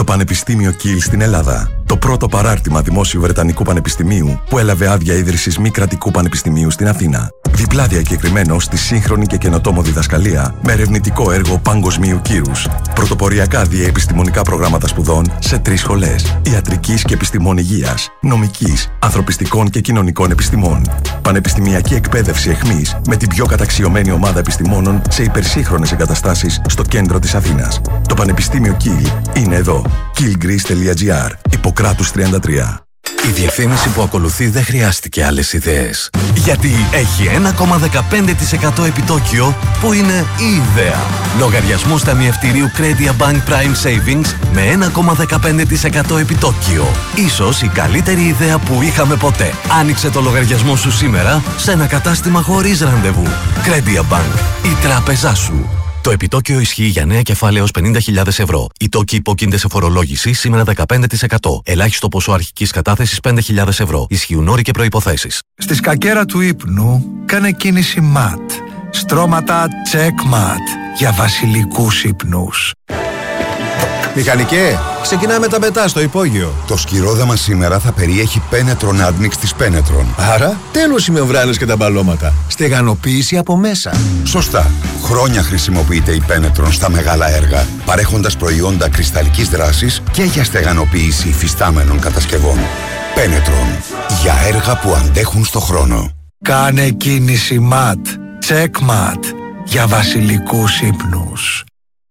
Πανεπιστήμιο Κιλ στην Ελλάδα. Το πρώτο παράρτημα δημόσιου Βρετανικού Πανεπιστημίου που έλαβε άδεια ίδρυσης μη κρατικού πανεπιστημίου στην Αθήνα. Διπλά διακεκριμένο στη σύγχρονη και καινοτόμο διδασκαλία με ερευνητικό έργο παγκοσμίου κύρους. Πρωτοποριακά διαεπιστημονικά προγράμματα σπουδών σε 3 σχολές: ιατρικής και επιστημών υγείας, νομικής, ανθρωπιστικών και κοινωνικών επιστημών. Πανεπιστημιακή εκπαίδευση εχμής με την πιο καταξιωμένη ομάδα επιστημόνων σε υπερσύγχρονες εγκαταστάσεις στο κέντρο της Αθήνας. Το Πανεπιστήμιο Κιλ είναι εδώ. killgreece.gr. Ιπποκράτους 33. Η διαφήμιση που ακολουθεί δεν χρειάστηκε άλλες ιδέες. Γιατί έχει 1,15% επιτόκιο που είναι η ιδέα. Λογαριασμούς ταμιευτηρίου Credia Bank Prime Savings με 1,15% επιτόκιο. Ίσως η καλύτερη ιδέα που είχαμε ποτέ. Άνοιξε το λογαριασμό σου σήμερα σε ένα κατάστημα χωρίς ραντεβού. Credia Bank, η τράπεζά σου. Το επιτόκιο ισχύει για νέα κεφάλαια έως 50.000 ευρώ. Οι τόκοι υπόκεινται σε φορολόγηση σήμερα 15%. Ελάχιστο ποσό αρχικής κατάθεσης 5.000 ευρώ. Ισχύουν όροι και προϋποθέσεις. Στη σκακέρα του ύπνου κάνε κίνηση MAT. Στρώματα check MAT για βασιλικούς ύπνους. Μηχανικέ, ξεκινάμε τα πετά στο υπόγειο. Το σκυρόδεμα σήμερα θα περιέχει Penetron Admix της Penetron. Άρα, τέλος οι μεμβράνες και τα μπαλώματα. Στεγανοποίηση από μέσα. Σωστά. Χρόνια χρησιμοποιείται η Penetron στα μεγάλα έργα, παρέχοντας προϊόντα κρυσταλλικής δράσης και για στεγανοποίηση υφιστάμενων κατασκευών. Penetron. Για έργα που αντέχουν στο χρόνο. Κάνε κίνηση MAT. Check MAT. Για βασιλικούς ύπνους.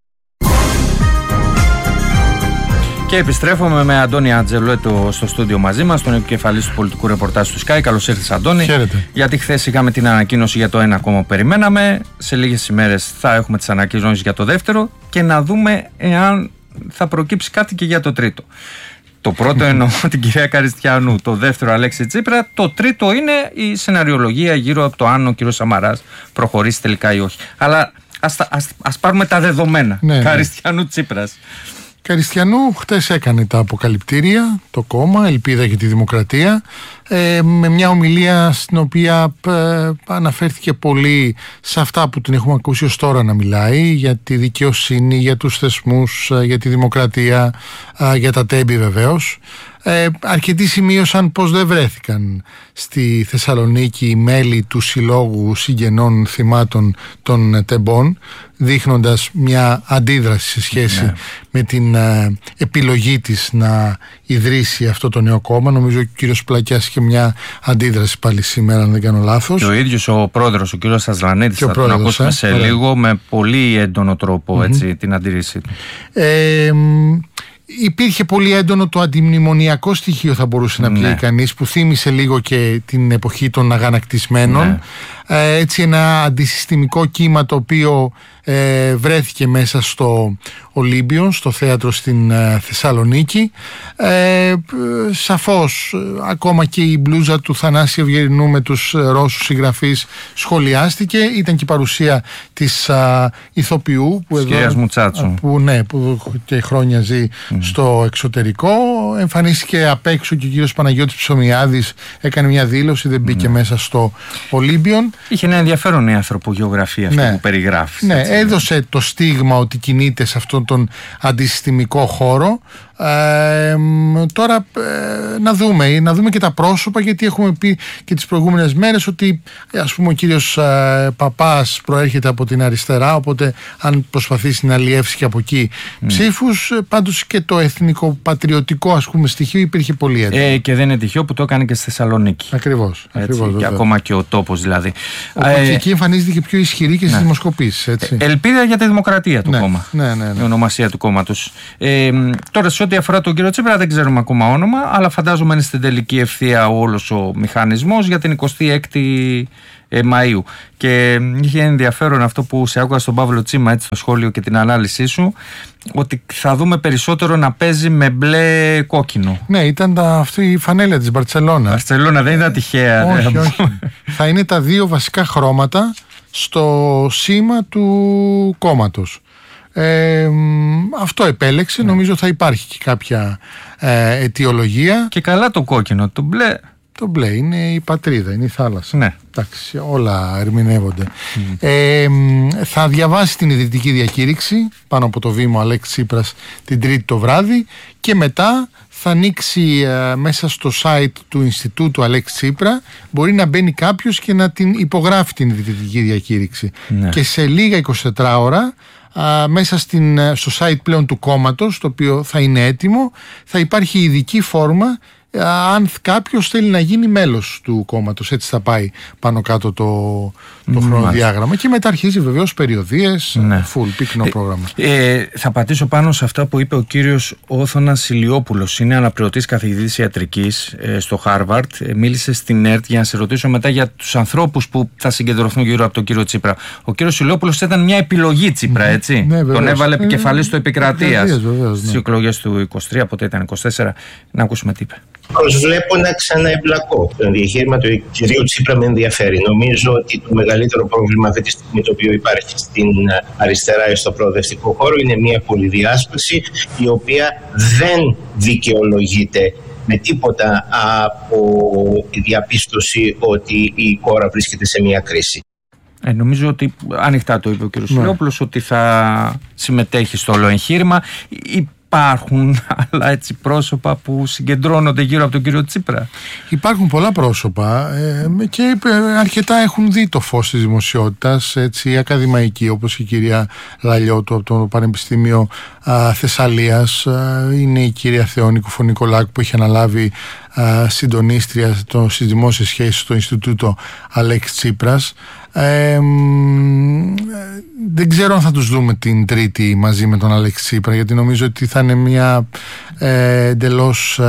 Και επιστρέφουμε με Αντώνη Ατζελουέτο στο στούντιο μαζί μας, τον επικεφαλής του πολιτικού ρεπορτάζ του Sky. Καλώς ήρθες, Αντώνη. Χαίρετε. Γιατί χθες είχαμε την ανακοίνωση για το ένα ακόμα που περιμέναμε. Σε λίγες ημέρες θα έχουμε τις ανακοινώσεις για το δεύτερο και να δούμε εάν θα προκύψει κάτι και για το τρίτο. Το πρώτο εννοώ την κυρία Καριστιανού, το δεύτερο Αλέξη Τσίπρα. Το τρίτο είναι η σεναριολογία γύρω από το αν ο κύριος Σαμαράς προχωρήσει τελικά ή όχι. Αλλά ας πάρουμε τα δεδομένα. Ναι, Καριστιανού Τσίπρας. Καριστιανού χτες έκανε τα αποκαλυπτήρια, το κόμμα, Ελπίδα για τη Δημοκρατία, με μια ομιλία στην οποία αναφέρθηκε πολύ σε αυτά που την έχουμε ακούσει ως τώρα να μιλάει, για τη δικαιοσύνη, για τους θεσμούς, για τη δημοκρατία, για τα τέμπη βεβαίως. Αρκετοί σημείωσαν πως δεν βρέθηκαν στη Θεσσαλονίκη μέλη του Συλλόγου Συγγενών Θυμάτων των Τεμπών, δείχνοντας μια αντίδραση σε σχέση με την επιλογή της να ιδρύσει αυτό το νέο κόμμα. Νομίζω ο κύριος Πλακιάς είχε μια αντίδραση πάλι σήμερα, αν δεν κάνω λάθος. Και ο ίδιος ο πρόεδρος, ο κύριος Ασλανίδης, θα τον ακούσουμε σε λίγο, με πολύ έντονο τρόπο έτσι, την αντίρρησή του. Υπήρχε πολύ έντονο το αντιμνημονιακό στοιχείο, θα μπορούσε να πει κανείς, που θύμισε λίγο και την εποχή των αγανακτισμένων. Έτσι ένα αντισυστημικό κύμα το οποίο βρέθηκε μέσα στο Ολύμπιον, στο θέατρο στην Θεσσαλονίκη. Σαφώς ακόμα και η μπλούζα του Θανάση Ευγερινού με τους Ρώσους συγγραφείς σχολιάστηκε. Ήταν και η παρουσία της ηθοποιού που κυρίας Μουτσάτσου, που και χρόνια ζει στο εξωτερικό. Εμφανίστηκε απ' έξω και ο κύριος Παναγιώτης Ψωμιάδης, έκανε μια δήλωση, δεν μπήκε μέσα στο Ολύμπιον. Είχε ένα ενδιαφέρον η ανθρωπογεωγραφία αυτή που περιγράφει. Έδωσε το στίγμα ότι κινείται σε αυτόν τον αντισυστημικό χώρο. Τώρα να δούμε και τα πρόσωπα, γιατί έχουμε πει και τις προηγούμενες μέρες ότι ας πούμε ο κύριος Παπάς προέρχεται από την αριστερά, οπότε αν προσπαθήσει να αλλιεύσει και από εκεί ψήφους, πάντως και το εθνικοπατριωτικό ας πούμε στοιχείο υπήρχε πολύ έντονο. Και δεν είναι τυχαίο που το έκανε και στη Θεσσαλονίκη. Ακριβώς. Και ακόμα και ο τόπος δηλαδή. Οπότε εκεί εμφανίζεται και πιο ισχυρή και στις δημοσκοπήσεις. Ελπίδα για τη Δημοκρατία το κόμμα. Η ονομασία του κόμματος. Τώρα σε ό,τι αφορά τον κύριο Τσίπρα δεν ξέρουμε ακόμα όνομα, αλλά φαντάζομαι είναι στην τελική ευθεία όλος ο μηχανισμός για την 26η Μαΐου. Και είχε ενδιαφέρον αυτό που σε άκουγα στον Παύλο Τσίμα, έτσι, στο σχόλιο και την ανάλυση σου, ότι θα δούμε περισσότερο να παίζει με μπλε κόκκινο. Ναι, ήταν αυτή η φανέλα της Μπαρτσελώνα. Μπαρτσελώνα, δεν ήταν τυχαία. Όχι. Θα είναι τα δύο βασικά χρώματα στο σήμα του κόμματος. Αυτό επέλεξε. Νομίζω θα υπάρχει και κάποια αιτιολογία. Και καλά το κόκκινο, το μπλε. Το μπλε είναι η πατρίδα, είναι η θάλασσα. Ναι. Εντάξει, όλα ερμηνεύονται. Θα διαβάσει την ιδρυτική διακήρυξη πάνω από το βήμα ο Αλέξης Τσίπρας την Τρίτη το βράδυ και μετά θα ανοίξει μέσα στο site του Ινστιτούτου Αλέξη Τσίπρα, μπορεί να μπαίνει κάποιος και να την υπογράφει την ιδρυτική διακήρυξη. Ναι. Και σε λίγα 24 ώρα μέσα στο site πλέον του κόμματος, το οποίο θα είναι έτοιμο, θα υπάρχει ειδική φόρμα αν κάποιος θέλει να γίνει μέλος του κόμματος. Έτσι θα πάει πάνω κάτω το χρονοδιάγραμμα και μετά αρχίζει βεβαίως περιοδίες, full πυκνό πρόγραμμα. Θα πατήσω πάνω σε αυτά που είπε ο κύριος Όθωνας Ηλιόπουλος. Είναι αναπληρωτής καθηγητής ιατρικής στο Χάρβαρντ. Μίλησε στην ΕΡΤ για να σε ρωτήσω μετά για τους ανθρώπους που θα συγκεντρωθούν γύρω από τον κύριο Τσίπρα. Ο κύριος Ηλιόπουλος ήταν μια επιλογή Τσίπρα, έτσι. Ναι, τον έβαλε επικεφαλής του Επικρατείας στις εκλογές του 23, ποτέ ήταν 24. Να ακούσουμε τι είπε. Προσβλέπω να ξαναεμπλακώ. Το ενδιαφέρον του κυρίου Τσίπρα με ενδιαφέρει. Νομίζω ότι το μεγαλύτερο πρόβλημα αυτή τη στιγμή το οποίο υπάρχει στην αριστερά ή στο προοδευτικό χώρο είναι μια πολυδιάσπαση η οποία δεν δικαιολογείται με τίποτα από τη διαπίστωση ότι η χώρα βρίσκεται σε μια κρίση. Νομίζω ότι ανοιχτά το είπε ο κ. Σιλόπουλος ότι θα συμμετέχει στο όλο εγχείρημα. Υπάρχουν άλλα έτσι πρόσωπα που συγκεντρώνονται γύρω από τον κύριο Τσίπρα? Υπάρχουν πολλά πρόσωπα και αρκετά έχουν δει το φως της δημοσιότητας, έτσι, ακαδημαϊκοί, όπως η κυρία Λαλιώτου από το Πανεπιστήμιο Θεσσαλίας, είναι η κυρία Θεόνη Κουφωνικολάκου που έχει αναλάβει συντονίστρια στις δημόσιες σχέσεις στο Ινστιτούτο Αλέξη Τσίπρας. Δεν ξέρω αν θα τους δούμε την Τρίτη μαζί με τον Αλέξη Τσίπρα, γιατί νομίζω ότι θα είναι μια εντελώς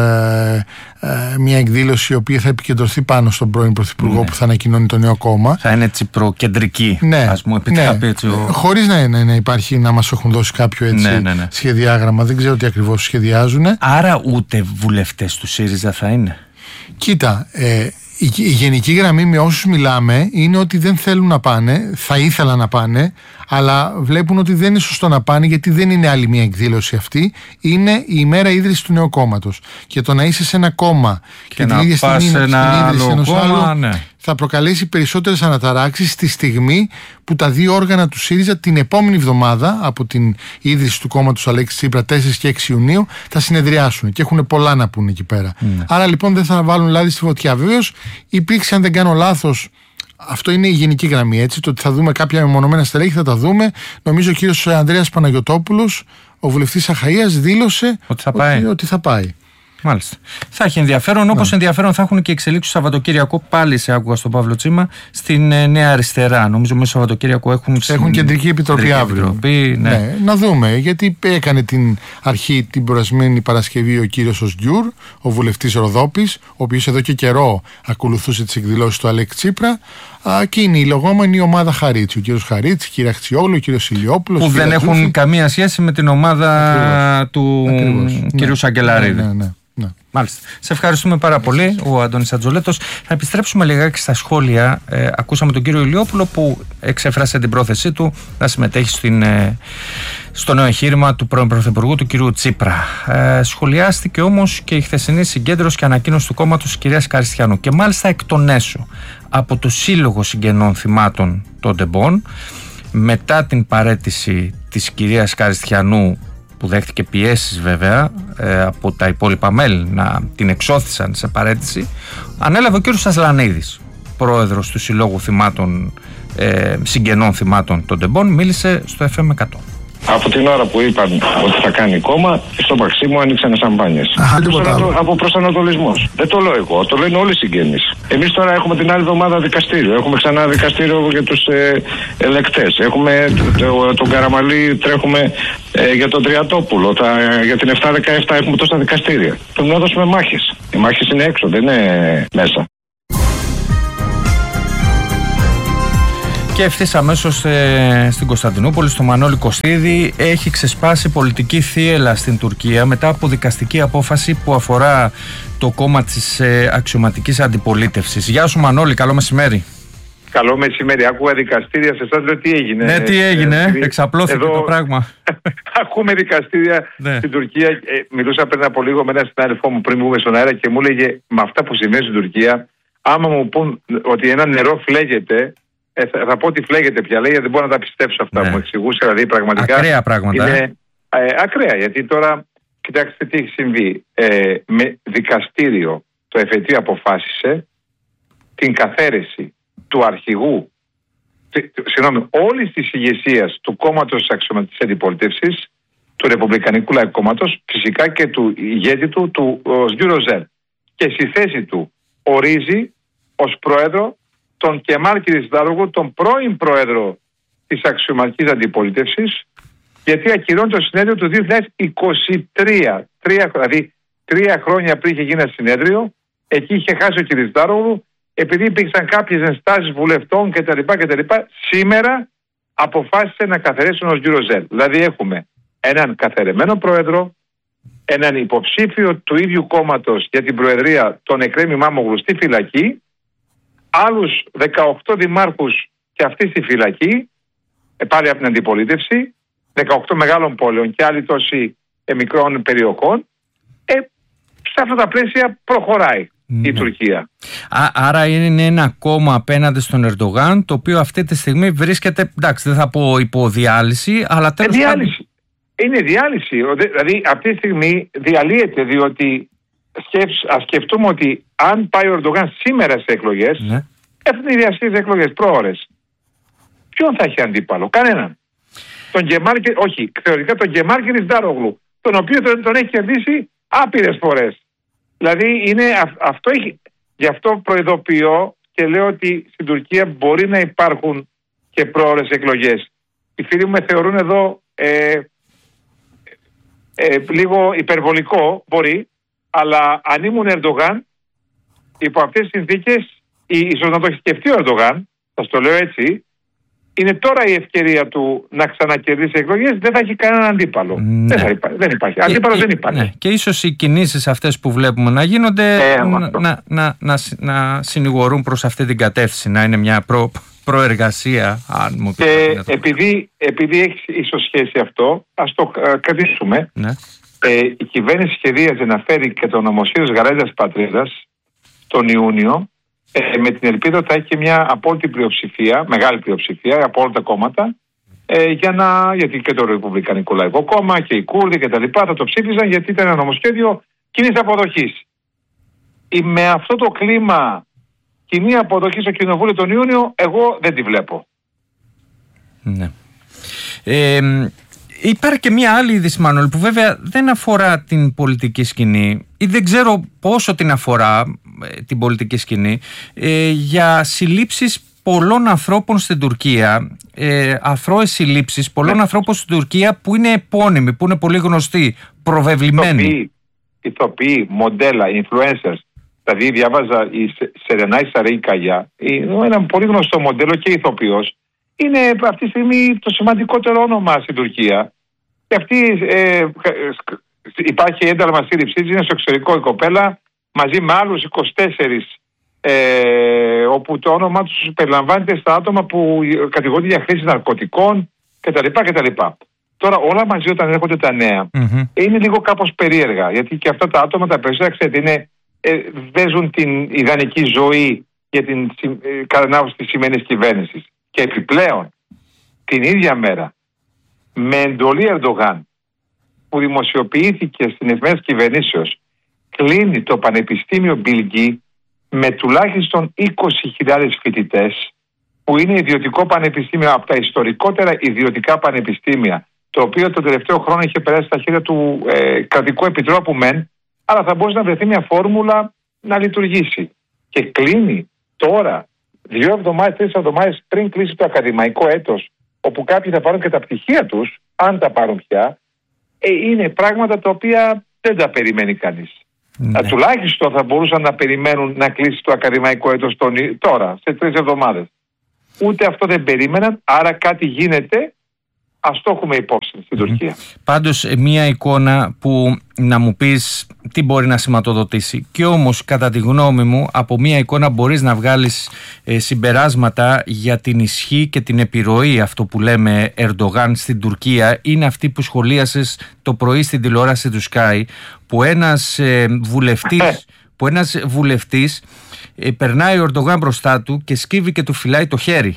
μια εκδήλωση η οποία θα επικεντρωθεί πάνω στον πρώην Πρωθυπουργό που θα ανακοινώνει το νέο κόμμα. Θα είναι τσιπροκεντρική, ας μου επιτράπει έτσι. Χωρίς να υπάρχει, να μας έχουν δώσει κάποιο έτσι σχεδιάγραμμα. Δεν ξέρω τι ακριβώς σχεδιάζουν. Άρα ούτε βουλευτές του ΣΥΡΙΖΑ θα είναι? Κοίτα, η γενική γραμμή με όσους μιλάμε είναι ότι δεν θέλουν να πάνε, θα ήθελαν να πάνε, αλλά βλέπουν ότι δεν είναι σωστό να πάνε, γιατί δεν είναι άλλη μια εκδήλωση αυτή. Είναι η ημέρα ίδρυσης του νέου κόμματος. Και το να είσαι σε ένα κόμμα και την ίδια στιγμή στην ίδρυση ενός άλλου θα προκαλέσει περισσότερες αναταράξεις στη στιγμή που τα δύο όργανα του ΣΥΡΙΖΑ την επόμενη εβδομάδα από την ίδρυση του κόμματος Αλέξη Τσίπρα 4 και 6 Ιουνίου θα συνεδριάσουν και έχουν πολλά να πούνε εκεί πέρα. Άρα λοιπόν δεν θα βάλουν λάδι στη φωτιά. Βέβαιως υπήρξε, αν δεν κάνω λάθος, αυτό είναι η γενική γραμμή, έτσι, το ότι θα δούμε κάποια μεμονωμένα στελέχη, θα τα δούμε. Νομίζω ο κύριος Ανδρέας Παναγιωτόπουλος, ο βουλευτής Αχαΐας, δήλωσε ότι θα πάει. Μάλιστα. Θα έχει ενδιαφέρον, όπως ενδιαφέρον θα έχουν και εξελίξεις το Σαββατοκύριακο. Πάλι σε άκουγα στον Παύλο Τσίμα στην Νέα Αριστερά. Νομίζω μέσα στο Σαββατοκύριακο έχουν κεντρική επιτροπή αύριο. Ναι. Να δούμε, γιατί έκανε την αρχή την προηγούμενη Παρασκευή ο κύριος Οσγιούρ, ο βουλευτής Ροδόπης, ο οποίος εδώ και καιρό ακολουθούσε τις εκδηλώσεις του Αλέξη Τσίπρα. Και είναι η λεγόμενη ομάδα Χαρίτση. Ο κύριος Χαρίτση, η κυρία Χτσιόγλου, ο κύριος Ηλιόπουλος. Που δεν έχουν καμία σχέση με την ομάδα του κυρίου Σαγκελαρίδη. Ναι. Μάλιστα. Σε ευχαριστούμε πάρα πολύ, ο Αντώνης Ατζολέτος. Θα επιστρέψουμε λιγάκι στα σχόλια. Ακούσαμε τον κύριο Ηλιόπουλο που εξέφρασε την πρόθεσή του να συμμετέχει στο νέο εγχείρημα του πρώην Πρωθυπουργού, του κυρίου Τσίπρα. Σχολιάστηκε όμως και η χθεσινή συγκέντρωση και ανακοίνωση του κόμματος της κυρίας Καριστιανού, και μάλιστα εκ των έσω από το Σύλλογο Συγγενών Θυμάτων των Ντεμπών, μετά την παραίτηση της κυρίας Καριστιανού, που δέχτηκε πιέσεις βέβαια από τα υπόλοιπα μέλη να την εξώθησαν σε παραίτηση, ανέλαβε ο κύριος Ασλανίδης, πρόεδρος του Συλλόγου Συγγενών Θυμάτων των Ντεμπών, μίλησε στο FM 100. Από την ώρα που είπαν ότι θα κάνει κόμμα, στο Μαξίμου άνοιξαν σαμπάνιες. Από προσανατολισμός. Δεν το λέω εγώ, το λένε όλοι οι συγγενείς. Εμείς τώρα έχουμε την άλλη εβδομάδα δικαστήριο. Έχουμε ξανά δικαστήριο για τους ελεκτές. Έχουμε τον Καραμαλή, τρέχουμε για τον Τριαντόπουλο. Για την 7-17 έχουμε τόσα δικαστήρια. Πρέπει να δώσουμε μάχες. Οι μάχες είναι έξω, δεν είναι μέσα. Και ευθύς αμέσως στην Κωνσταντινούπολη, στο Μανώλη Κωστίδη, έχει ξεσπάσει πολιτική θύελλα στην Τουρκία μετά από δικαστική απόφαση που αφορά το κόμμα της αξιωματικής αντιπολίτευσης. Γεια σου Μανώλη, καλό μεσημέρι. Καλό μεσημέρι. Άκουγα δικαστήρια σε εσάς, λέω τι έγινε. Ναι, τι έγινε, εξαπλώθηκε το πράγμα. Ακούμε δικαστήρια στην Τουρκία. Μιλούσα πριν από λίγο με έναν συνάδελφό μου πριν μπούμε στον αέρα και μου έλεγε με αυτά που συμβαίνει στην Τουρκία, άμα μου πούν ότι ένα νερό φλέγεται, θα πω ότι φλέγεται πια. Λέει, δεν μπορώ να τα πιστέψω αυτά που μου εξηγούσε. Δηλαδή πραγματικά. Ακραία πράγματα. Είναι ακραία, γιατί τώρα κοιτάξτε τι έχει συμβεί. Με δικαστήριο το εφετείο αποφάσισε την καθαίρεση του αρχηγού, όλης της ηγεσίας του κόμματος της αξιωματικής αντιπολίτευσης, του Ρεπουμπλικανικού Λαϊκού Κόμματος, φυσικά και του ηγέτη του Σγκιουρόζελ. Και στη θέση του ορίζει ως πρόεδρο τον Κεμάλ Κιλισντάρογλου, τον πρώην πρόεδρο της αξιωματικής αντιπολίτευσης, γιατί ακυρώνει το συνέδριο του 2023. Δηλαδή 3 χρόνια πριν είχε γίνει ένα συνέδριο, εκεί είχε χάσει ο Κιλισντάρογλου, επειδή υπήρξαν κάποιες ενστάσεις βουλευτών κτλ. Σήμερα αποφάσισε να καθαρίσουν ο Σγκιουρόζελ. Δηλαδή έχουμε έναν καθαρεμένο πρόεδρο, έναν υποψήφιο του ίδιου κόμματος για την προεδρία, τον Εκρέμ Ημάμογλου, στη φυλακή, άλλους 18 δημάρχους και αυτοί στη φυλακή, πάλι από την αντιπολίτευση, 18 μεγάλων πόλεων και άλλοι τόσοι μικρών περιοχών. Σε αυτά τα πλαίσια προχωράει η Τουρκία. Άρα είναι ένα κόμμα απέναντι στον Ερντογάν, το οποίο αυτή τη στιγμή βρίσκεται, εντάξει, δεν θα πω υπό διάλυση, αλλά τέλος πάντων. Είναι διάλυση. Δηλαδή αυτή τη στιγμή διαλύεται, διότι ας σκεφτούμε ότι αν πάει ο Ερντογάν σήμερα σε εκλογές, έφτανε οι διαστήσεις εκλογές πρόωρες. Ποιον θα έχει αντίπαλο? Κανέναν. Θεωρητικά τον Κεμάλ Κιλισντάρογλου, τον οποίο τον έχει κερδίσει άπειρες φορές. Δηλαδή γι' αυτό προειδοποιώ και λέω ότι στην Τουρκία μπορεί να υπάρχουν και πρόωρες εκλογές. Οι φίλοι μου με θεωρούν εδώ λίγο υπερβολικό, μπορεί, αλλά αν ήμουν Ερντογάν, υπό αυτές τις συνθήκες, ίσως να το έχει σκεφτεί ο Ερντογάν, σας το λέω έτσι, είναι τώρα η ευκαιρία του να ξανακερδίσει εκλογές, δεν θα έχει κανέναν αντίπαλο. Δεν υπάρχει. Αντίπαλος δεν υπάρχει. Ναι. Και ίσως οι κινήσεις αυτές που βλέπουμε να γίνονται να συνηγορούν προς αυτή την κατεύθυνση, να είναι μια προεργασία, αν μου πείτε. Επειδή έχει ίσως σχέση αυτό, ας το κρατήσουμε. Ναι. Η κυβέρνηση σχεδίαζε να φέρει και το νομοσχέδιο Γαράντας Πατρίδας τον Ιούνιο, με την ελπίδα ότι θα έχει και μια απόλυτη πλειοψηφία, μεγάλη πλειοψηφία από όλα τα κόμματα, γιατί και το Ρεπουμπλικανικό Λαϊκό Κόμμα και οι Κούρδοι κτλ. Θα το ψήφιζαν, γιατί ήταν ένα νομοσχέδιο κοινής αποδοχής. Με αυτό το κλίμα κοινή αποδοχή στο Κοινοβούλιο τον Ιούνιο, εγώ δεν τη βλέπω. Ναι. Υπάρχει και μια άλλη είδηση, Μανώλη, που βέβαια δεν αφορά την πολιτική σκηνή ή δεν ξέρω πόσο την αφορά την πολιτική σκηνή, για συλλήψεις πολλών ανθρώπων στην Τουρκία, αθρώες συλλήψεις πολλών ανθρώπων στην Τουρκία που είναι επώνυμοι, που είναι πολύ γνωστοί, προβεβλημένοι. Ηθοποιοί, μοντέλα, influencers. Δηλαδή διάβαζα η Σερενάη Σαρίκαγια, ένα πολύ γνωστό μοντέλο και ηθοποιός. Είναι αυτή τη στιγμή το σημαντικότερο όνομα στην Τουρκία. Και αυτή υπάρχει ένταλμα σύλληψης, είναι στο εξωτερικό η κοπέλα, μαζί με άλλους 24, όπου το όνομα τους περιλαμβάνεται στα άτομα που κατηγορούνται για χρήση ναρκωτικών κτλ. Τώρα όλα μαζί όταν έρχονται τα νέα, είναι λίγο κάπως περίεργα, γιατί και αυτά τα άτομα τα περισσότερα, ξέρετε, δεν την ιδανική ζωή για την κατανάλωση της σημερινής κυβέρνησης. Και επιπλέον, την ίδια μέρα, με εντολή Ερντογάν, που δημοσιοποιήθηκε στην εφημερίδα κυβερνήσεως, κλείνει το Πανεπιστήμιο Μπιλγκή με τουλάχιστον 20.000 φοιτητές, που είναι ιδιωτικό πανεπιστήμιο, από τα ιστορικότερα ιδιωτικά πανεπιστήμια, το οποίο τον τελευταίο χρόνο είχε περάσει στα χέρια του κρατικού επιτρόπου μεν, αλλά θα μπορούσε να βρεθεί μια φόρμουλα να λειτουργήσει. Και κλείνει τώρα, 2 εβδομάδες, 3 εβδομάδες πριν κλείσει το ακαδημαϊκό έτος, όπου κάποιοι θα πάρουν και τα πτυχία τους, αν τα πάρουν πια, είναι πράγματα τα οποία δεν τα περιμένει κανείς. Ναι. Τουλάχιστον θα μπορούσαν να περιμένουν να κλείσει το ακαδημαϊκό έτος τώρα, σε 3 εβδομάδες. Ούτε αυτό δεν περίμεναν, άρα κάτι γίνεται Ας το έχουμε υπόψη στην Τουρκία. Πάντως μια εικόνα που να μου πεις τι μπορεί να σηματοδοτήσει. Και όμως κατά τη γνώμη μου από μια εικόνα μπορείς να βγάλεις συμπεράσματα για την ισχύ και την επιρροή, αυτό που λέμε, Ερντογάν στην Τουρκία. Είναι αυτή που σχολίασες το πρωί στην τηλεόραση του Sky, που ένας βουλευτής περνάει ο Ερντογάν μπροστά του και σκύβει και του φυλάει το χέρι.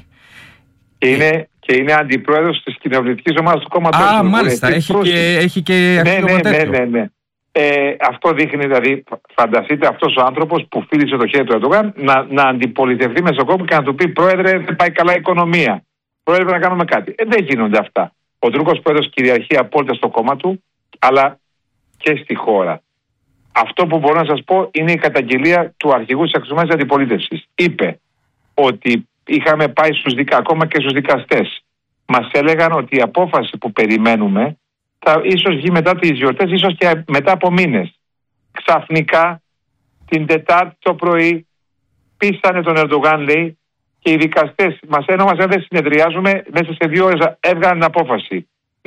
Και είναι αντιπρόεδρος της κοινοβουλευτικής ομάδας του κόμματος. Μάλιστα, έχει και αρχείο τέτοιο. Ναι. Αυτό δείχνει, δηλαδή, φανταστείτε αυτός ο άνθρωπος που φίλησε το χέρι του Ερντογάν να αντιπολιτευτεί μέσα στο κόμμα και να του πει: Πρόεδρε, δεν πάει καλά η οικονομία. Πρόεδρε, να κάνουμε κάτι. Δεν γίνονται αυτά. Ο Τούρκος πρόεδρος κυριαρχεί απόλυτα στο κόμμα του, αλλά και στη χώρα. Αυτό που μπορώ να σας πω είναι η καταγγελία του αρχηγού της αξιωματικής αντιπολίτευσης. Είπε ότι είχαμε πάει ακόμα και στους δικαστές. Μας έλεγαν ότι η απόφαση που περιμένουμε θα ίσως βγει μετά τις γιορτές, ίσως και μετά από μήνες. Ξαφνικά την Τετάρτη το πρωί πείσανε τον Ερντογάν, λέει, και οι δικαστές μας ένωμασαν, δεν συνεδριάζουμε, μέσα σε 2 ώρες έβγαλαν απόφαση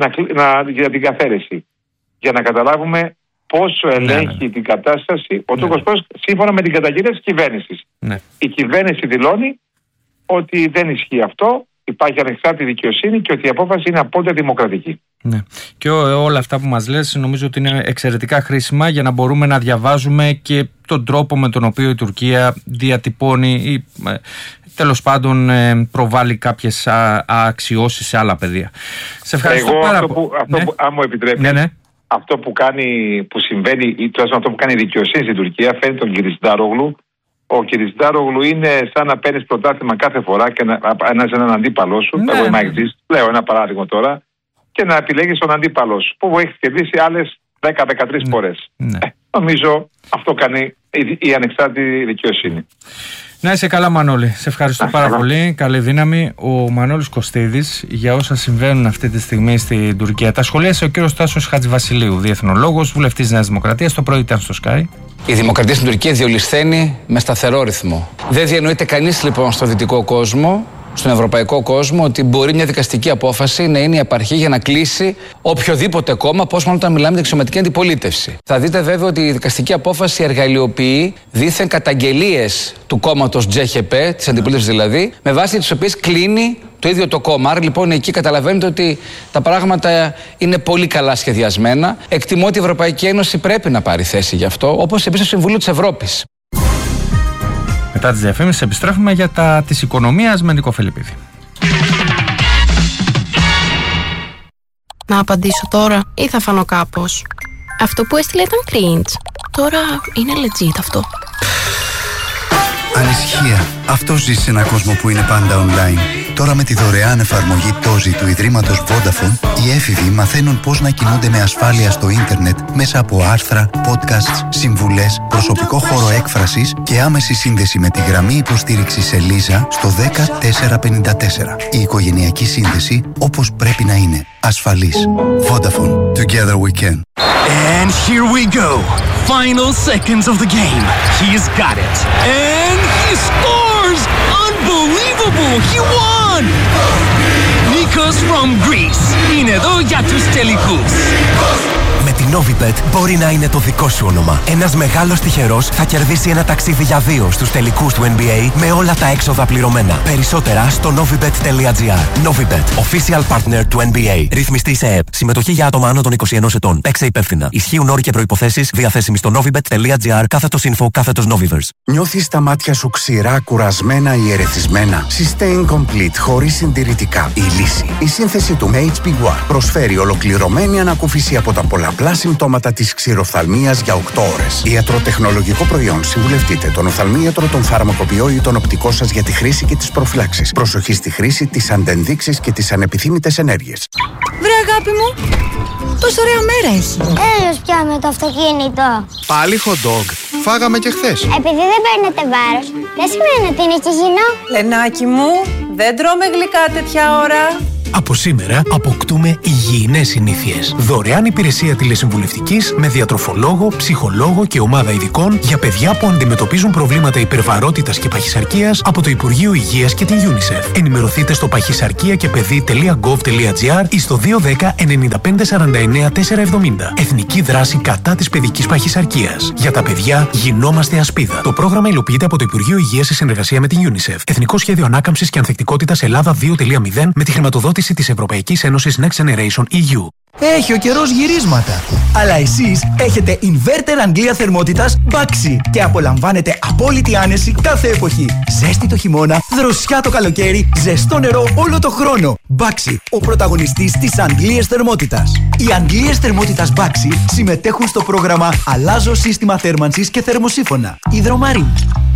για την καθαίρεση. Για να καταλάβουμε πόσο ελέγχει την κατάσταση ο Τούρκος πρόεδρος σύμφωνα με την καταγγελία της κυβέρνησης. Η κυβέρνηση δηλώνει ότι δεν ισχύει αυτό, υπάρχει ανεξάρτητη δικαιοσύνη και ότι η απόφαση είναι απόλυτα δημοκρατική. Ναι. Και όλα αυτά που μας λες νομίζω ότι είναι εξαιρετικά χρήσιμα για να μπορούμε να διαβάζουμε και τον τρόπο με τον οποίο η Τουρκία διατυπώνει ή τέλος πάντων προβάλλει κάποιες αξιώσεις σε άλλα πεδία. Σε ευχαριστώ πάρα πολύ. Αν μου επιτρέπεις, αυτό που συμβαίνει, ή τουλάχιστον αυτό που κάνει η δικαιοσύνη στην Τουρκία, φαίνεται τον Κιλισντάρογλου. Ο Κιλισντάρογλου είναι σαν να παίρνεις πρωτάθλημα κάθε φορά και να ανάζει έναν αντίπαλό σου. Εγώ είμαι αεξής, λέω ένα παράδειγμα τώρα, και να επιλέγεις τον αντίπαλό σου, που έχει κερδίσει άλλες 10-13 φορές. Νομίζω αυτό κάνει η ανεξάρτητη δικαιοσύνη. Να είσαι καλά, Μανώλη. Σε ευχαριστώ πάρα πολύ. Καλή δύναμη. Ο Μανώλης Κωστίδης για όσα συμβαίνουν αυτή τη στιγμή στην Τουρκία. Τα σχολίασε ο κύριος Τάσος Χατζηβασιλείου, διεθνολόγος, βουλευτής Νέας Δημοκρατίας. Το πρωί ήταν στο Sky. Η δημοκρατία στην Τουρκία διολυσθένει με σταθερό ρυθμό. Δεν διανοείται κανείς λοιπόν στο δυτικό κόσμο, στον ευρωπαϊκό κόσμο, ότι μπορεί μια δικαστική απόφαση να είναι η απαρχή για να κλείσει οποιοδήποτε κόμμα, πώς μάλλον όταν μιλάμε για αξιωματική αντιπολίτευση. Θα δείτε βέβαια ότι η δικαστική απόφαση εργαλειοποιεί δήθεν καταγγελίες του κόμματος Τζέχεπε, της αντιπολίτευσης δηλαδή, με βάση τις οποίες κλείνει το ίδιο το κόμμα. Άρα λοιπόν εκεί καταλαβαίνετε ότι τα πράγματα είναι πολύ καλά σχεδιασμένα. Εκτιμώ ότι η Ευρωπαϊκή Ένωση πρέπει να πάρει θέση γι' αυτό, όπως επίσης το Συμβούλιο της Ευρώπης. Μετά τις διαφήμισεις επιστρέφουμε για της οικονομίας με Νικό Φελιππίδη. Να απαντήσω τώρα ή θα φανώ κάπως? Αυτό που έστειλε ήταν cringe. Τώρα είναι legit αυτό. Ανησυχία. Αυτό ζει σε έναν κόσμο που είναι πάντα online. Τώρα με τη δωρεάν εφαρμογή Tozi του Ιδρύματος Vodafone, οι έφηβοι μαθαίνουν πώς να κινούνται με ασφάλεια στο ίντερνετ μέσα από άρθρα, podcasts, συμβουλές, προσωπικό χώρο έκφρασης και άμεση σύνδεση με τη γραμμή υποστήριξης Ελίζα στο 10454. Η οικογενειακή σύνδεση όπως πρέπει να είναι. Ασφαλής. Vodafone. Together we can. And here we go. Final seconds of the game. He's got it. And he scores! Unbelievable! He won! Nikos from Greece. Είναι εδώ για τους τελικούς. Με την Novibet μπορεί να είναι το δικό σου όνομα. Ένας μεγάλος τυχερός θα κερδίσει ένα ταξίδι για 2 στους τελικούς του NBA με όλα τα έξοδα πληρωμένα. Περισσότερα στο novibet.gr. Novibet, official partner του NBA. Ρυθμιστή σε ΕΕΠ. Συμμετοχή για άτομα άνω των 21 ετών. Παίξε υπεύθυνα. Ισχύουν όροι και προϋποθέσεις διαθέσιμοι στο novibet.gr/info/Noviverse. Νιώθεις τα μάτια σου ξηρά, κουρασμένα ή ερεθισμένα? Sustain Complete χωρίς συντηρητικά. Η λύση. Η σύνθεση του HB1 προσφέρει ολοκληρωμένη ανακούφιση από τα πολλαπλά συμπτώματα της ξηροφθαλμίας για 8 ώρες. Ιατροτεχνολογικό προϊόν. Συμβουλευτείτε τον οφθαλμίατρο, τον φαρμακοποιό ή τον οπτικό σας για τη χρήση και τις προφυλάξεις. Προσοχή στη χρήση, τις αντενδείξεις και τις ανεπιθύμητες ενέργειες. Βρε αγάπη μου, τόσο ωραία μέρα έχει. Έλος πια με το αυτοκίνητο. Πάλι hot dog. Φάγαμε και χθες. Επειδή δεν παίρνετε βάρος, δεν σημαίνει ότι είναι υγιεινό. Λενάκι μου, δεν τρώμε γλυκά τέτοια ώρα. Από σήμερα αποκτούμε υγιεινές συνήθειες. Δωρεάν υπηρεσία τηλεσυμβουλευτικής με διατροφολόγο, ψυχολόγο και ομάδα ειδικών για παιδιά που αντιμετωπίζουν προβλήματα υπερβαρότητας και παχυσαρκίας από το Υπουργείο Υγείας και την UNICEF. Ενημερωθείτε στο παχυσαρκία-και-παιδί.gov.gr ή στο 210 95 49 470. Εθνική δράση κατά της παιδικής παχυσαρκίας. Για τα παιδιά γινόμαστε ασπίδα. Το πρόγραμμα υλοποιείται από το Υπουργείο Υγείας σε συνεργασία με την UNICEF. Εθνικό Σχέδιο Ανάκαμψης και Ανθεκτικότητας Ελλάδα 2.0 με τη χρηματοδότηση της Ευρωπαϊκής Ένωσης Next Generation EU. Έχει ο καιρός γυρίσματα. Αλλά εσείς έχετε inverter Αγγλία θερμότητας Baxi και απολαμβάνετε απόλυτη άνεση κάθε εποχή. Ζέστη το χειμώνα, δροσιά το καλοκαίρι, ζεστό νερό όλο το χρόνο. Baxi, ο πρωταγωνιστής της Αγγλίας θερμότητας. Οι Αγγλίες θερμότητας Baxi συμμετέχουν στο πρόγραμμα Αλλάζω σύστημα θέρμανσης και θερμοσύφωνα. Υδρομαρή.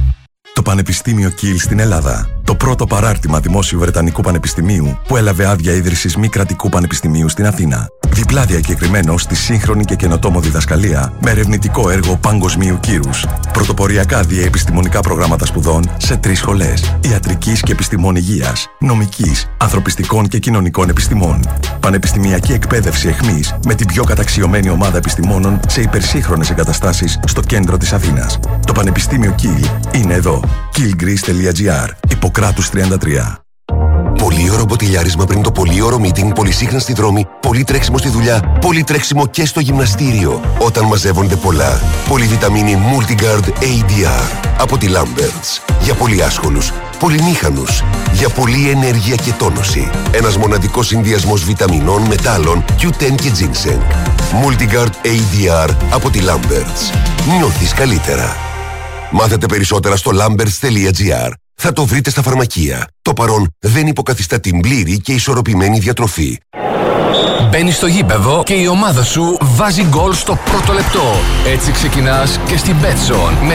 Το Πανεπιστήμιο Κιλ στην Ελλάδα. Το πρώτο παράρτημα δημόσιου Βρετανικού Πανεπιστημίου που έλαβε άδεια ίδρυσης μη κρατικού πανεπιστημίου στην Αθήνα. Διπλά διακεκριμένο στη σύγχρονη και καινοτόμο διδασκαλία με ερευνητικό έργο παγκοσμίου κύρους. Πρωτοποριακά διαεπιστημονικά προγράμματα σπουδών σε 3 σχολές. Ιατρικής και επιστημών υγείας, νομικής, ανθρωπιστικών και κοινωνικών επιστημών. Πανεπιστημιακή εκπαίδευση εχμής με την πιο καταξιωμένη ομάδα επιστημόνων σε υπερσύγχρονες εγκαταστάσεις στο κέντρο της Αθήνας. Το Πανεπιστήμιο Κιλ είναι εδώ. killgreece.gr. Ιπποκράτους 33. Πολύωρο μποτιλιάρισμα πριν το πολύωρο meeting, πολυσύχναστη δρόμη, πολύ τρέξιμο στη δουλειά, πολύ τρέξιμο και στο γυμναστήριο. Όταν μαζεύονται πολλά. Πολυβιταμίνη Multigard ADR από τη Lamberts. Για πολύ άσχολους, πολυμήχανους, για πολλή ενέργεια και τόνωση. Ένας μοναδικός συνδυασμός βιταμινών, μετάλλων, Q10 και ginseng. Multigard ADR από τη Lamberts. Νιώθεις καλύτερα. Μάθετε περισσότερα στο lamberts.gr. Θα το βρείτε στα φαρμακεία. Το παρόν δεν υποκαθιστά την πλήρη και ισορροπημένη διατροφή. Μπαίνεις στο γήπεδο και η ομάδα σου βάζει γκολ στο πρώτο λεπτό. Έτσι ξεκινάς και στην Betson με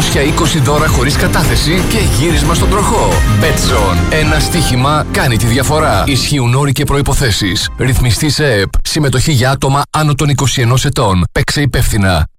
220 δώρα χωρίς κατάθεση και γύρισμα στον τροχό. Betson. Ένα στοίχημα κάνει τη διαφορά. Ισχύουν όροι και προϋποθέσεις. Ρυθμιστή σε ΕΕΠ. Συμμετοχή για άτομα άνω των 21 ετών. Παίξε υπεύθυνα.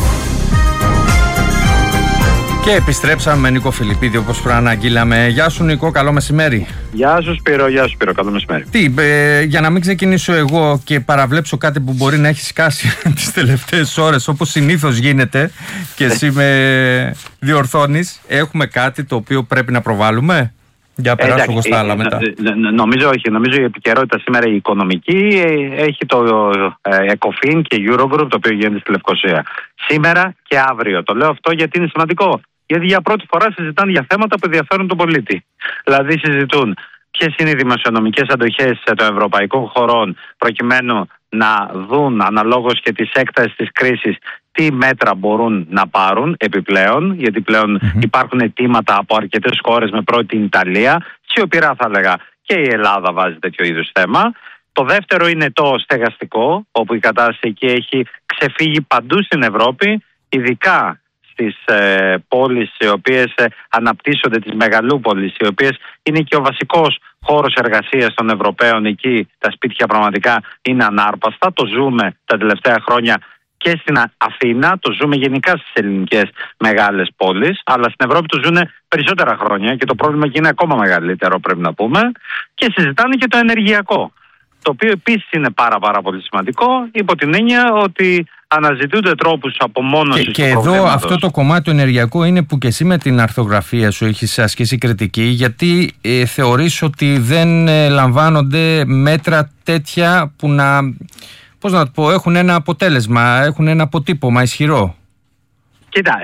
Και επιστρέψαμε με Νίκο Φιλιππίδη όπως προαναγγείλαμε. Γεια σου Νίκο, καλό μεσημέρι. Γεια σου Σπύρο, καλό μεσημέρι. Για να μην ξεκινήσω εγώ και παραβλέψω κάτι που μπορεί να έχει σκάσει τις τελευταίες ώρες, όπως συνήθως γίνεται και εσύ με διορθώνεις, έχουμε κάτι το οποίο πρέπει να προβάλλουμε? Για περάσω εγώ στα άλλα μετά. Νομίζω η επικαιρότητα σήμερα η οικονομική έχει το ECOFIN και Eurogroup το οποίο γίνεται στη Λευκοσία. Σήμερα και αύριο. Το λέω αυτό γιατί είναι σημαντικό. Γιατί για πρώτη φορά συζητάνε για θέματα που ενδιαφέρουν τον πολίτη. Δηλαδή συζητούν ποιες είναι οι δημοσιονομικές αντοχές των ευρωπαϊκών χωρών προκειμένου να δουν αναλόγως και της έκτασης της κρίσης τι μέτρα μπορούν να πάρουν επιπλέον, γιατί πλέον υπάρχουν αιτήματα από αρκετές χώρες με πρώτη την Ιταλία, σιωπηρά θα έλεγα και η Ελλάδα βάζει τέτοιο είδους θέμα. Το δεύτερο είναι το στεγαστικό, όπου η κατάσταση εκεί έχει ξεφύγει παντού στην Ευρώπη, ειδικά στις πόλεις οι οποίες αναπτύσσονται, τις μεγαλούπολεις, οι οποίες είναι και ο βασικός χώρος εργασίας των Ευρωπαίων. Εκεί τα σπίτια πραγματικά είναι ανάρπαστα. Το ζούμε τα τελευταία χρόνια και στην Αθήνα, το ζούμε γενικά στις ελληνικές μεγάλες πόλεις, αλλά στην Ευρώπη το ζουν περισσότερα χρόνια και το πρόβλημα εκεί είναι ακόμα μεγαλύτερο, πρέπει να πούμε. Και συζητάνε και το ενεργειακό, το οποίο επίσης είναι πάρα πολύ σημαντικό, υπό την έννοια ότι αναζητούνται τρόπους απομόνωσης και εδώ προβλήματος. Αυτό το κομμάτι του ενεργειακού είναι που και εσύ με την αρθογραφία σου έχεις ασκήσει κριτική, γιατί θεωρείς ότι δεν λαμβάνονται μέτρα τέτοια που να, πώς να το πω, έχουν ένα αποτέλεσμα, έχουν ένα αποτύπωμα ισχυρό. Κοίτα,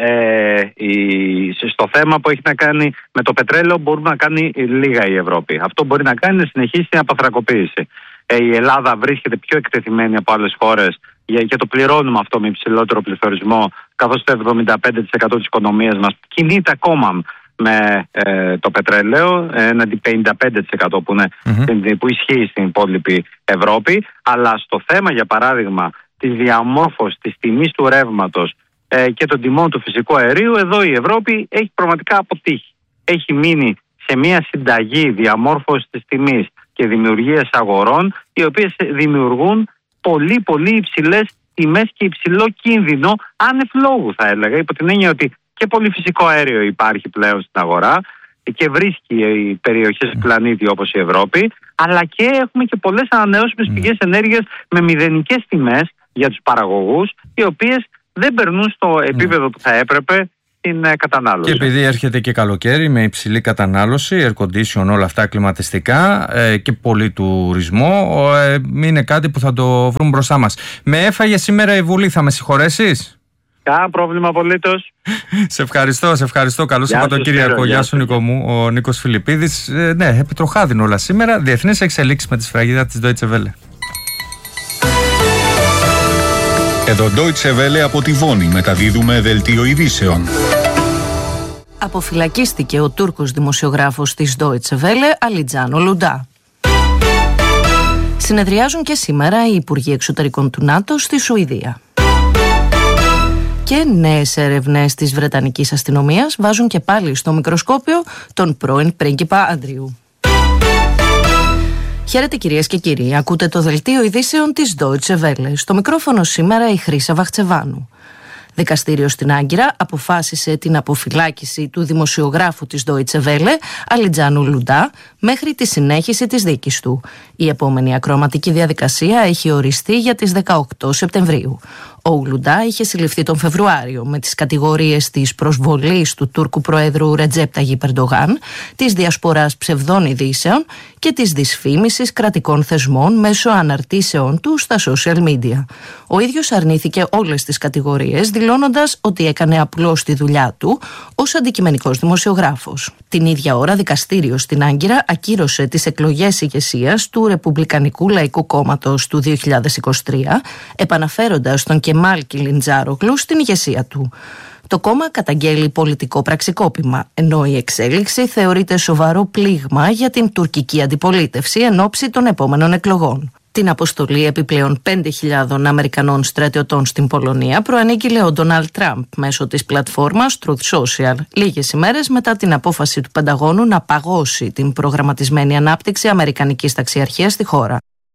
στο θέμα που έχει να κάνει με το πετρέλαιο μπορούμε να κάνει λίγα η Ευρώπη. Αυτό μπορεί να κάνει να συνεχίσει την απαθρακοποίηση. Η Ελλάδα βρίσκεται πιο εκτεθειμένη από άλλες χώρες και το πληρώνουμε αυτό με υψηλότερο πληθωρισμό, καθώς το 75% της οικονομίας μας κινείται ακόμα με το πετρέλαιο, έναντι 55% που ισχύει στην υπόλοιπη Ευρώπη. Αλλά στο θέμα, για παράδειγμα, της διαμόρφωσης της τιμής του ρεύματος και των τιμών του φυσικού αερίου, εδώ η Ευρώπη έχει πραγματικά αποτύχει. Έχει μείνει σε μια συνταγή διαμόρφωσης της τιμής και δημιουργίας αγορών, οι οποίες δημιουργούν πολύ υψηλές τιμές και υψηλό κίνδυνο άνευ λόγου, θα έλεγα, υπό την έννοια ότι και πολύ φυσικό αέριο υπάρχει πλέον στην αγορά. και βρίσκει οι περιοχές του πλανήτη όπως η Ευρώπη, αλλά και έχουμε και πολλές ανανεώσιμες πηγές ενέργειας με μηδενικές τιμές για τους παραγωγούς, οι οποίες δεν περνούν στο επίπεδο που θα έπρεπε την κατανάλωση. Και επειδή έρχεται και καλοκαίρι με υψηλή κατανάλωση, air condition, όλα αυτά κλιματιστικά και πολύ τουρισμό, είναι κάτι που θα το βρούμε μπροστά μας. Με έφαγε σήμερα η Βουλή, θα με συγχωρέσεις? Κανένα πρόβλημα απολύτως. Σε ευχαριστώ. Καλό Σαββατοκύριακο. Γεια σου, Νίκο μου. Ο Νίκος Φιλιππίδης. Ναι, επιτροχάδιν όλα σήμερα. Διεθνείς εξελίξεις με τη σφραγίδα της Deutsche Welle. Εδώ Deutsche Welle από τη Βόνη, μεταδίδουμε δελτίο ειδήσεων. Αποφυλακίστηκε ο Τούρκος δημοσιογράφος της Deutsche Welle, Αλιτζάνο Λουντά. Συνεδριάζουν και σήμερα οι Υπουργοί Εξωτερικών του ΝΑΤΟ στη Σουηδία. Και νέες έρευνες της Βρετανικής αστυνομίας βάζουν και πάλι στο μικροσκόπιο τον πρώην πρίγκιπα Άντριου. Χαίρετε κυρίες και κύριοι, ακούτε το δελτίο ειδήσεων της Deutsche Welle. Στο μικρόφωνο σήμερα η Χρύσα Βαχτσεβάνου. Δικαστήριο στην Άγκυρα αποφάσισε την αποφυλάκηση του δημοσιογράφου της Deutsche Welle, Αλιτζάνου Λουντά, μέχρι τη συνέχιση της δίκης του. Η επόμενη ακροαματική διαδικασία έχει οριστεί για τις 18 Σεπτεμβρίου. Ο Λουντά είχε συλληφθεί τον Φεβρουάριο με τις κατηγορίες της προσβολής του Τούρκου Προέδρου Ρετζέπ Ταγιπ Ερντογάν, της διασποράς ψευδών ειδήσεων και της δυσφήμισης κρατικών θεσμών μέσω αναρτήσεων του στα social media. Ο ίδιος αρνήθηκε όλες τις κατηγορίες, δηλώνοντας ότι έκανε απλώς τη δουλειά του ως αντικειμενικός δημοσιογράφος. Την ίδια ώρα, δικαστήριο στην Άγκυρα ακύρωσε τις εκλογές ηγεσίας του Ρεπουμπλικανικού Λαϊκού Κόμματος του 2023, επαναφέροντας τον Κεμάλ Κιλιντζάρογλου στην ηγεσία του. Το κόμμα καταγγέλει πολιτικό πραξικόπημα, ενώ η εξέλιξη θεωρείται σοβαρό πλήγμα για την τουρκική αντιπολίτευση εν ώψη των επόμενων εκλογών. Την αποστολή επιπλέον 5.000 Αμερικανών στρατιωτών στην Πολωνία προανήγγειλε ο Ντόναλντ Τραμπ μέσω της πλατφόρμας Truth Social, λίγες ημέρες μετά την απόφαση του Πενταγώνου να παγώσει την προγραμματισμένη ανάπτυξη αμερικανικής ταξιαρχίας στη χώρα.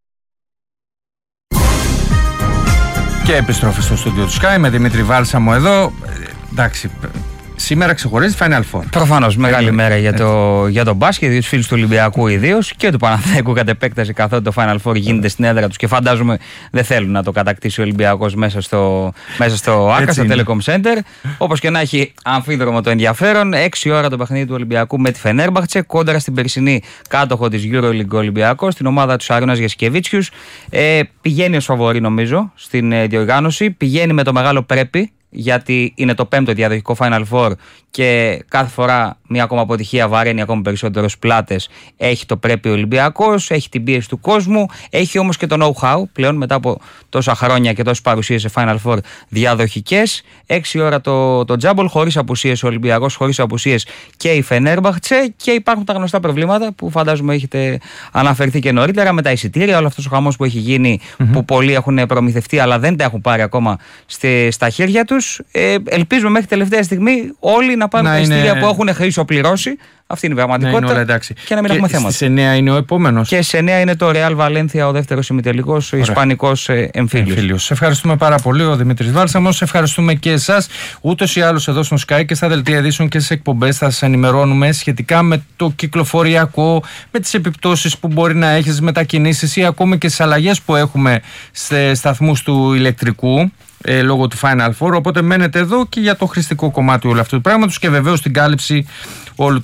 Και επιστροφή στο στούντιο του Sky με Δημήτρη Βάλσαμο εδώ. Εντάξει, σήμερα ξεχωρίζει Final Four. Προφανώς μεγάλη μέρα για το μπάσκετ, για τους φίλους του Ολυμπιακού ιδίως και του Παναθηναϊκού κατ' επέκταση, καθότι το Final Four γίνεται στην έδρα τους και φαντάζομαι δεν θέλουν να το κατακτήσει ο Ολυμπιακός μέσα στο Άκα, στο Telecom Center. Όπως και να έχει, αμφίδρομο το ενδιαφέρον. 6 ώρα το παιχνίδι του Ολυμπιακού με τη Φενέρμπαχτσε, κόντρα στην περσινή κάτοχο της EuroLeague Ολυμπιακός, την ομάδα του Σαρώνας Γιασκεβίτσιους. Πηγαίνει ως φαβορί νομίζω στην διοργάνωση, πηγαίνει με το μεγάλο πρέπει, γιατί είναι το 5ο διαδοχικό Final Four και κάθε φορά μια ακόμα αποτυχία βαραίνει ακόμα περισσότερο στις πλάτες. Έχει το πρέπει ο Ολυμπιακός, έχει την πίεση του κόσμου, έχει όμως και το know-how πλέον μετά από τόσα χρόνια και τόσες παρουσίες σε Final Four διαδοχικές. 6 ώρα το τζάμπολ, χωρίς απουσίες ο Ολυμπιακός, χωρίς απουσίες και η Φενέρμπαχτσε, και υπάρχουν τα γνωστά προβλήματα που φαντάζομαι έχετε αναφερθεί και νωρίτερα με τα εισιτήρια, όλο αυτός ο χαμός που έχει γίνει, που πολλοί έχουν προμηθευτεί αλλά δεν τα έχουν πάρει ακόμα στα χέρια τους. Ελπίζουμε μέχρι τελευταία στιγμή όλοι να πάρουν τα εισιτήρια που έχουν χρυσοπληρώσει. Αυτή είναι η πραγματικότητα. Και να μην έχουμε θέματα. Στις 9 είναι ο επόμενος. Και στις 9 είναι το Real Valencia, ο δεύτερος ημιτελικός, ο Ισπανικός εμφύλιος. Σε ευχαριστούμε πάρα πολύ, ο Δημήτρης Βάλσαμος. Σε ευχαριστούμε και εσάς. Ούτως ή άλλως εδώ στο Sky και στα δελτία ειδήσεων και στις εκπομπές θα σας ενημερώνουμε σχετικά με το κυκλοφοριακό, με τις επιπτώσεις που μπορεί να έχει στις μετακινήσεις ή ακόμη και στις αλλαγές που έχουμε σε σταθμούς του ηλεκτρικού. Λόγω του Final Four, οπότε μένετε εδώ και για το χρηστικό κομμάτι όλου αυτού του πράγματος και βεβαίως την κάλυψη όλου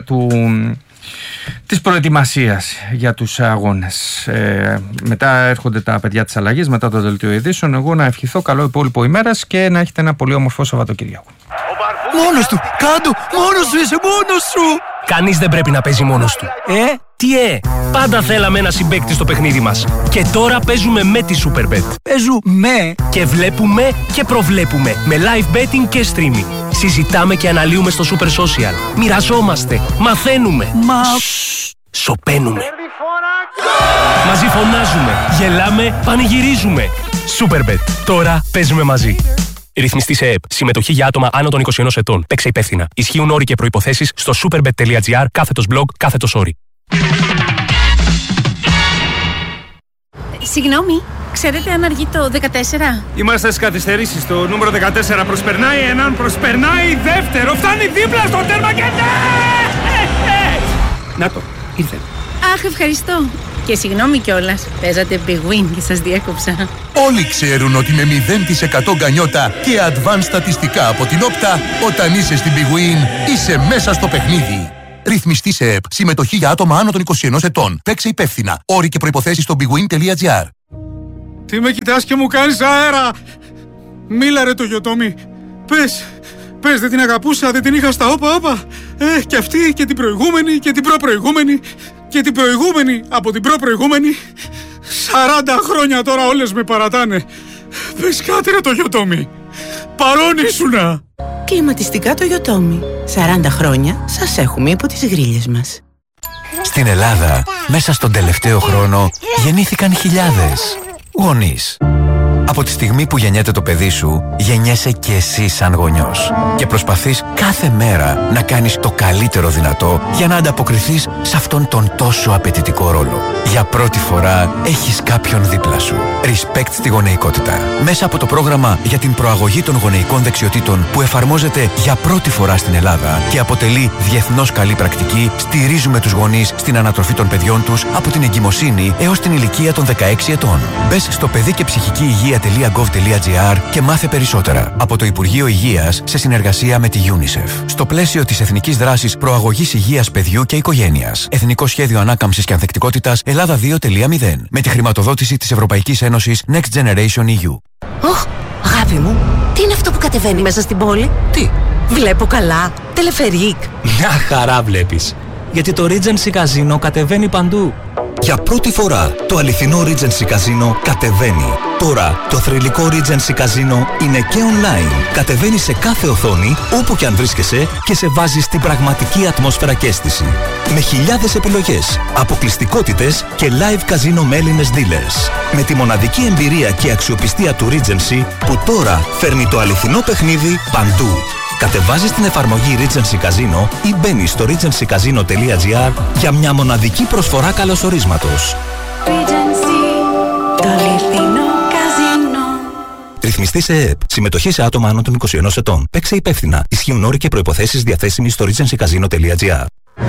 της προετοιμασίας για τους αγώνες. Μετά έρχονται τα παιδιά της αλλαγής, μετά το δελτίο ειδήσεων. Εγώ να ευχηθώ καλό υπόλοιπο ημέρας και να έχετε ένα πολύ όμορφο Σαββατοκύριακο. Μόνος του! Κάντο! Μόνος σου είσαι! Μόνος σου! Κανείς δεν πρέπει να παίζει μόνος του. Τι πάντα θέλαμε ένα συμπαίκτη στο παιχνίδι μας. Και τώρα παίζουμε με τη Superbet. Παίζουμε και βλέπουμε και προβλέπουμε με live betting και streaming. Συζητάμε και αναλύουμε στο Super Social. Μοιραζόμαστε, μαθαίνουμε. Σωπαίνουμε. Μαζί φωνάζουμε, γελάμε, πανηγυρίζουμε. Superbet. Τώρα παίζουμε μαζί. Ρυθμιστή σε ΕΕΠ. Συμμετοχή για άτομα άνω των 21 ετών. Παίξε υπεύθυνα. Ισχύουν όροι και προϋποθέσεις στο superbet.gr/blog/όροι. Συγγνώμη, ξέρετε αν αργεί το 14? Είμαστε στις καθυστερήσεις. Το νούμερο 14 προσπερνάει έναν, προσπερνάει δεύτερο. Φτάνει δίπλα στο τέρμα και ναι! ήρθε. Αχ, ευχαριστώ. Και συγγνώμη κιόλας, παίζατε Big Win και σας διέκοψα. Όλοι ξέρουν ότι με 0% γκανιότα και advanced στατιστικά από την Όπτα, όταν είσαι στην Big Win, είσαι μέσα στο παιχνίδι. Ρυθμιστή σε ΕΠ. Συμμετοχή για άτομα άνω των 21 ετών. Παίξε υπεύθυνα. Όροι και προϋποθέσεις στο bigwin.gr. Τι με κοιτάς και μου κάνεις αέρα! Μίλα ρε το Γιωτόμι. Πες, δεν την αγαπούσα, δεν την είχα στα όπα. Και αυτή και την προηγούμενη και την προπροηγούμενη και την προηγούμενη από την προπροηγούμενη. 40 χρόνια τώρα όλες με παρατάνε. Πες κάτι ρε το Γιωτόμι. Παρόν ήσουνα. Κλιματιστικά το Γιωτόμι. 40 χρόνια σας έχουμε υπό τις γρίλες μας. Στην Ελλάδα, μέσα στον τελευταίο χρόνο, γεννήθηκαν χιλιάδες γονείς. Από τη στιγμή που γεννιέται το παιδί σου, γεννιέσαι και εσύ σαν γονιός. Και προσπαθείς κάθε μέρα να κάνεις το καλύτερο δυνατό για να ανταποκριθείς σε αυτόν τον τόσο απαιτητικό ρόλο. Για πρώτη φορά έχεις κάποιον δίπλα σου. Respect στη γονεϊκότητα. Μέσα από το πρόγραμμα για την προαγωγή των γονεϊκών δεξιοτήτων που εφαρμόζεται για πρώτη φορά στην Ελλάδα και αποτελεί διεθνώς καλή πρακτική, στηρίζουμε τους γονείς στην ανατροφή των παιδιών τους από την εγκυμοσύνη έως την ηλικία των 16 ετών. Μπες στο παιδί και ψυχική υγεία.gov.gr και μάθε περισσότερα. Από το Υπουργείο Υγείας σε συνεργασία με τη UNICEF. Στο πλαίσιο της Εθνικής Δράσης Προαγωγής Υγείας Παιδιού και Οικογένειας. Εθνικό Σχέδιο Ανάκαμψης και Ανθεκτικότητας Ελλάδα 2.0. Με τη χρηματοδότηση της Ευρωπαϊκής Ένωσης Next Generation EU. Ωχ, αγάπη μου, τι είναι αυτό που κατεβαίνει μέσα στην πόλη? Τι? Βλέπω καλά. Τελεφερίκ. Μια χαρά βλέπεις. Γιατί το Regency Casino κατεβαίνει παντού. Για πρώτη φορά το αληθινό Regency Casino κατεβαίνει. Τώρα το θρυλικό Regency Casino είναι και online. Κατεβαίνει σε κάθε οθόνη, όπου και αν βρίσκεσαι, και σε βάζει στην πραγματική ατμόσφαιρα και αίσθηση. Με χιλιάδες επιλογές, αποκλειστικότητες και live casino με Έλληνες dealers. Με τη μοναδική εμπειρία και αξιοπιστία του Regency που τώρα φέρνει το αληθινό παιχνίδι παντού. Κατεβάζεις την εφαρμογή Regency Casino ή μπαίνεις στο regencycasino.gr για μια μοναδική προσφορά καλωσορίσματος. Το αληθινό καζίνο. Ρυθμιστή σε ΕΕΠ. Συμμετοχή σε άτομα άνω των 21 ετών. Παίξε υπεύθυνα. Ισχύουν όροι και προϋποθέσεις διαθέσιμοι στο regencycasino.gr.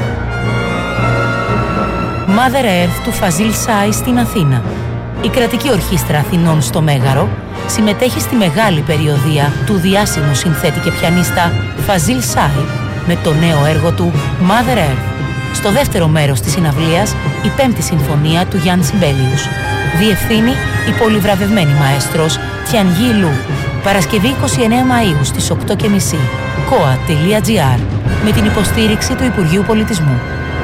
Mother Earth του Φαζίλ Σάι στην Αθήνα. Η κρατική ορχήστρα Αθηνών στο Μέγαρο συμμετέχει στη μεγάλη περιοδεία του διάσημου συνθέτη και πιανίστα Φαζίλ Σάι με το νέο έργο του Mother Earth. Στο δεύτερο μέρος της συναυλίας, η 5η συμφωνία του Γιάννη Σιμπέλιους. Διευθύνει η πολυβραβευμένη μαέστρος Τιανγί Λου. Παρασκευή 29 Μαΐου στις 8.30. koa.gr με την υποστήριξη του Υπουργείου Πολιτισμού.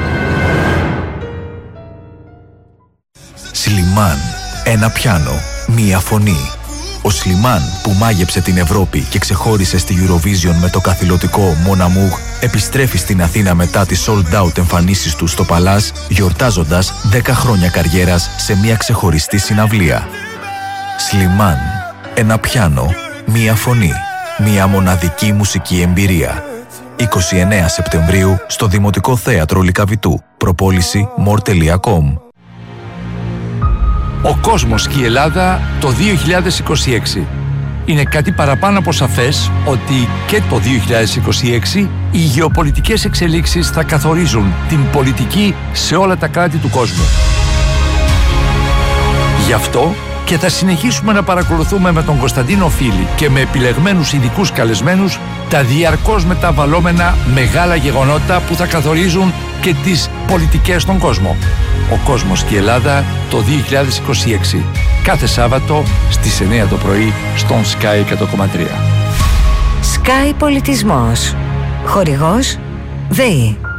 Σλιμάν. Ένα πιάνο. Μία φωνή. Ο Σλιμάν που μάγεψε την Ευρώπη και ξεχώρισε στη Eurovision με το καθηλωτικό Mon Amour επιστρέφει στην Αθήνα μετά τις sold out εμφανίσεις του στο Παλάζ, γιορτάζοντας 10 χρόνια καριέρας σε μια ξεχωριστή συναυλία. Σλιμάν. Ένα πιάνο. Μία φωνή. Μια μοναδική μουσική εμπειρία. 29 Σεπτεμβρίου στο Δημοτικό Θέατρο Λυκαβητού. Προπόληση more.com. Ο κόσμος και η Ελλάδα το 2026. Είναι κάτι παραπάνω από σαφές ότι και το 2026 οι γεωπολιτικές εξελίξεις θα καθορίζουν την πολιτική σε όλα τα κράτη του κόσμου. Γι' αυτό και θα συνεχίσουμε να παρακολουθούμε με τον Κωνσταντίνο Φίλη και με επιλεγμένους ειδικούς καλεσμένους τα διαρκώς μεταβαλλόμενα μεγάλα γεγονότα που θα καθορίζουν και τις πολιτικές στον κόσμο. Ο κόσμος και η Ελλάδα το 2026. Κάθε Σάββατο στις 9 το πρωί στον Sky 100,3. Sky Πολιτισμός. Χορηγός ΔΕΗ.